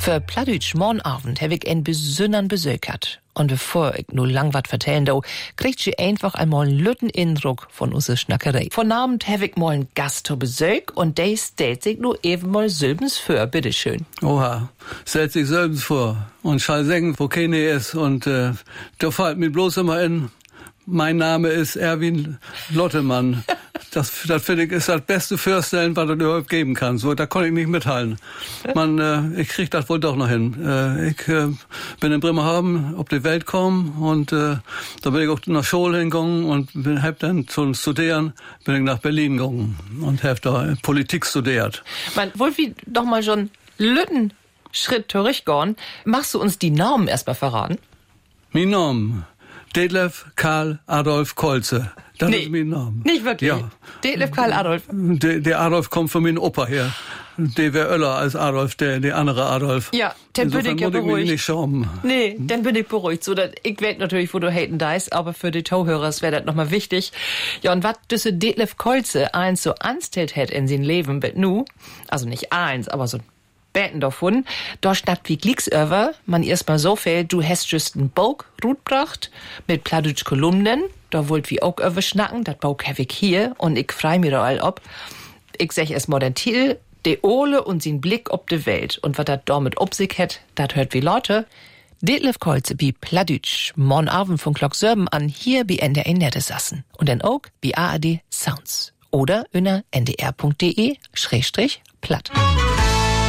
Für Plattdeutsch morgenabend habe ich einen besonderen Besuch gehabt. Und bevor ich nur lang was vertellen do, kriegt ihr einfach einmal einen lütten Eindruck von unserer Schnackerei. Von Abend habe ich mal einen Gast zu Besuch und der stellt sich nur eben mal selbens vor, bitteschön. Oha, stellt sich selbens vor und schall sagen, wo keine ist und da fällt mir bloß immer in, mein Name ist Erwin Lottemann. Das finde ich ist das beste Vorstellen, was du überhaupt geben kannst. So, da konnte ich nicht mithalten. Ich krieg das wohl doch noch hin. Ich bin in Bremerhaven auf die Welt gekommen und da bin ich auch nach Schule hingegangen und hab dann zum Studieren bin ich nach Berlin gegangen und hab da Politik studiert. Man wollt wie doch mal schon lütten Schritt zurückgehen. Machst du uns die Namen erstmal verraten? Mein Name? Detlef Karl Adolf Kolze. Das ist mein Name. Nicht wirklich? Ja. Detlef Karl Adolf. Der Adolf kommt von meinem Opa her. Der wäre öller als Adolf, der andere Adolf. Ja, dann bin ich ja beruhigt. Nicht schauen. Nee, dann bin ich beruhigt. So, dass ich weiß natürlich, wo du haten deist, aber für die Zuhörers wäre das nochmal wichtig. Ja, und was diese Detlef Kolze eins so anstellt hat in sein Leben, bet nu, also nicht eins, aber so Beten davon, da schnappt wie Glicksöver, man erstmal so viel, du hast just ein Buch rutbracht, mit Plattdeutsch Kolumnen, da wollt wie auch över schnacken, das Buch hab ich hier, und ich freu mir da all ob. Ich sag erstmal den Titel, de Ole und sin Blick ob de Welt, und was dat damit ob sich hat, dat hört wie Leute. Detlef Kolze bi Plattdeutsch, morgen Abend von Glock 7 an, hier bi NDR Nette sassen, und dann auch bi ARD Sounds. Oder unter ndr.de/platt.